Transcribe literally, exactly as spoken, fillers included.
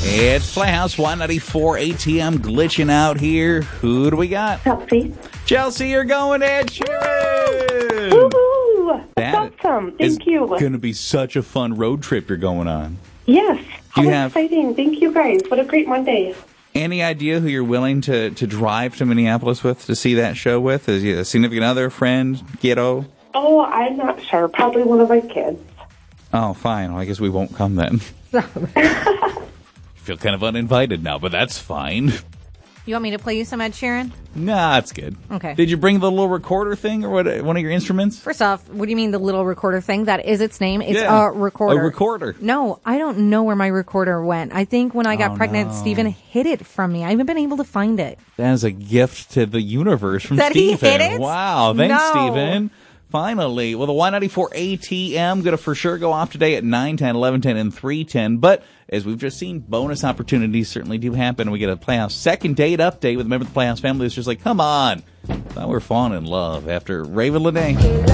It's Playhouse one ninety-four A T M glitching out here. Who do we got? Chelsea. Chelsea, you're going Ed Sheeran. Woo-hoo! That's That awesome. Thank is you. going to be such a fun road trip you're going on. Yes. How Do you have- exciting. Thank you, guys. What a great Monday. Any idea who you're willing to, to drive to Minneapolis with to see that show with? Is it a significant other, friend, kiddo? Oh, I'm not sure. Probably one of my kids. Oh, fine. Well, I guess we won't come then. Feel kind of uninvited now, but that's fine. You want me to play you some Ed Sheeran? Nah, that's good. Okay. Did you bring the little recorder thing or what? One of your instruments? First off, what do you mean the little recorder thing? That is its name. It's Yeah, a recorder. a recorder. No, I don't know where my recorder went. I think when I got Oh, pregnant, no. Stephen hid it from me. I haven't been able to find it. That is a gift to the universe from That he Stephen. hid it? Wow. Thanks, No. Stephen. Finally. Well, the Y ninety-four A T M going to for sure go off today at nine ten, eleven ten, and three ten. But as we've just seen, bonus opportunities certainly do happen. We get a Playhouse second date update with a member of the Playhouse family. It's just like, come on. Thought we were falling in love after Raven Lene.